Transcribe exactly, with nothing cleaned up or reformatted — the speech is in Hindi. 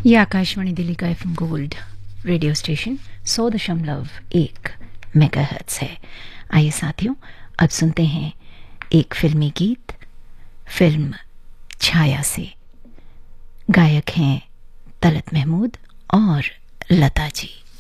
ये आकाशवाणी दिल्ली का F M gold radio station सौ दशमलव एक मेगाहर्ट्ज है। आइए साथियों, अब सुनते हैं एक फिल्मी गीत फिल्म छाया से। गायक हैं तलत महमूद और लता जी।